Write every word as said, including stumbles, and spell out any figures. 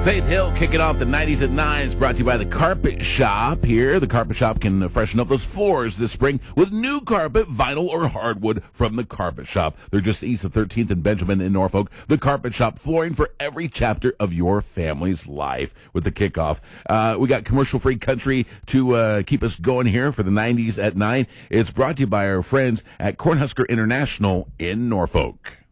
Faith Hill kicking off the nineties at nines, brought to you by the Carpet Shop. Here, the Carpet Shop can freshen up those floors this spring with new carpet, vinyl or hardwood from the Carpet Shop. They're just east of thirteenth and Benjamin in Norfolk. The Carpet Shop, flooring for every chapter of your family's life with the kickoff. Uh, we got commercial-free country to uh, keep us going here for the nineties at nine. It's brought to you by our friends at Cornhusker International in Norfolk.